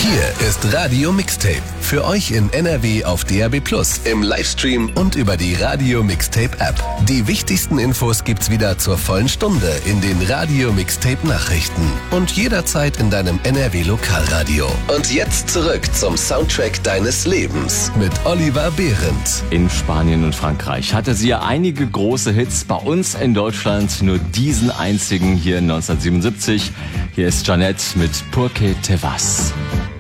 Hier ist Radio Mixtape. Für euch in NRW auf DAB+, im Livestream und über die Radio Mixtape App. Die wichtigsten Infos gibt's wieder zur vollen Stunde in den Radio Mixtape Nachrichten und jederzeit in deinem NRW Lokalradio. Und jetzt zurück zum Soundtrack deines Lebens mit Oliver Behrendt. In Spanien und Frankreich hatte sie ja einige große Hits. Bei uns in Deutschland nur diesen einzigen hier 1977. Hier ist Jeanette mit Porque te vas.